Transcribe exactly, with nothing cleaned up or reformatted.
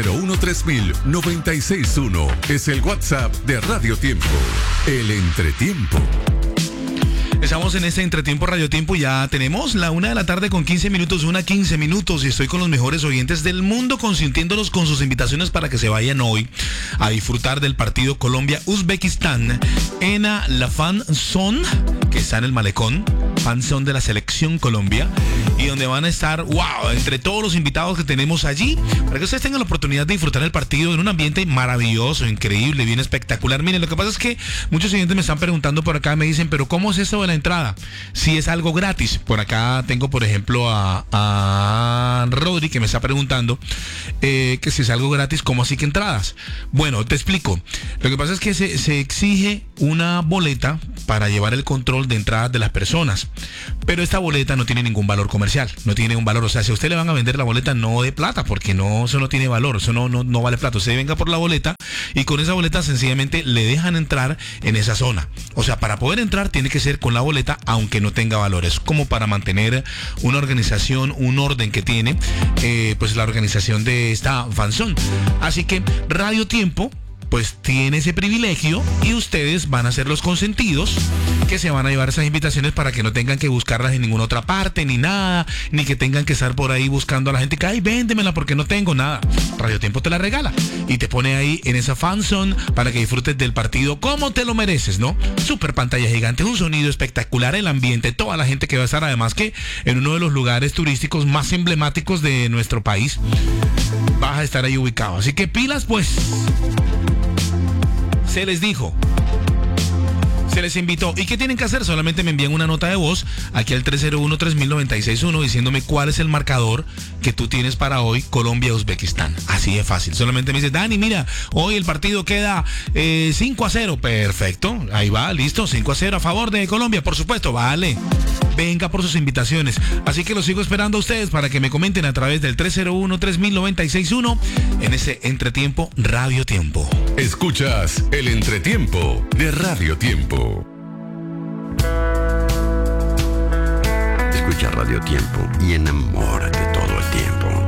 cero uno tres mil noventa y seis uno es el WhatsApp de Radio Tiempo. El entretiempo. Estamos en este entretiempo Radio Tiempo, ya tenemos la una de la tarde con quince minutos, una quince minutos, y estoy con los mejores oyentes del mundo, consintiéndolos con sus invitaciones para que se vayan hoy a disfrutar del partido Colombia-Uzbekistán en la Fan Zone, que está en el Malecón, Fan Zone de la Selección Colombia, y donde van a estar, wow, entre todos los invitados que tenemos allí, para que ustedes tengan la oportunidad de disfrutar el partido en un ambiente maravilloso, increíble, bien espectacular. Miren, lo que pasa es que muchos oyentes me están preguntando por acá, me dicen, pero ¿cómo es eso de la entrada? Si es algo gratis. Por acá tengo, por ejemplo, a, a Rodri, que me está preguntando eh, que si es algo gratis, ¿cómo así que entradas? Bueno, te explico. Lo que pasa es que se, se exige una boleta para llevar el control de entradas de las personas, pero esta boleta no tiene ningún valor comercial, no tiene un valor. O sea, si a usted le van a vender la boleta, no de plata, porque no, eso no tiene valor, eso no, no, no vale plata. Usted venga por la boleta y con esa boleta sencillamente le dejan entrar en esa zona. O sea, para poder entrar tiene que ser con la boleta, aunque no tenga valores, como para mantener una organización, un orden que tiene eh, pues la organización de esta fanzone. Así que Radio Tiempo pues tiene ese privilegio, y ustedes van a ser los consentidos que se van a llevar esas invitaciones para que no tengan que buscarlas en ninguna otra parte, ni nada, ni que tengan que estar por ahí buscando a la gente que, ay, véndemela porque no tengo nada. Radio Tiempo te la regala y te pone ahí en esa fanzone para que disfrutes del partido como te lo mereces, ¿no? Super pantalla gigante, un sonido espectacular, el ambiente, toda la gente que va a estar, además que en uno de los lugares turísticos más emblemáticos de nuestro país vas a estar ahí ubicado. Así que pilas, pues. Se les dijo, se les invitó. ¿Y qué tienen que hacer? Solamente me envían una nota de voz aquí al tres cero uno tres mil noventa y seis uno diciéndome cuál es el marcador que tú tienes para hoy, Colombia-Uzbekistán. Así de fácil. Solamente me dice, Dani, mira, hoy el partido queda eh, cinco a cero. Perfecto, ahí va, listo, cinco a cero a favor de Colombia, por supuesto, vale. Venga por sus invitaciones. Así que los sigo esperando a ustedes para que me comenten a través del tres cero uno tres mil noventa y seis uno en ese entretiempo Radio Tiempo. Escuchas el entretiempo de Radio Tiempo. Escucha Radio Tiempo y enamórate todo el tiempo.